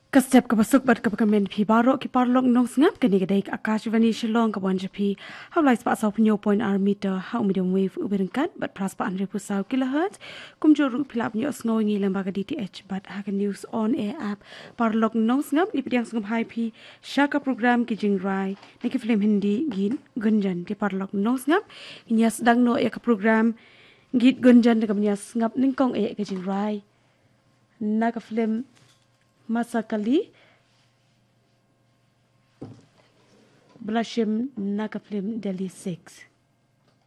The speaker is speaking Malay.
Kasep kapasuk bat kapakamen pi baro ki parlok nong sngap kani gadai akashvani shillong kawan japi how lies pa sau punyo point r meter how medium wave uberengkat bat praspa andre pusau kilohertz kumjoru pilap nyo snowing lembaga DTH bat haga news on air app parlok nong sngap lipidyang sngap hai pi shaka program ki jingrai naki film hindi gin gunjan ki parlok nong sngap inyas dang no ek program git gunjan de kamnyas ngap ningkong e ki jingrai naga film Masakali Blashim Nakaflim Delhi 6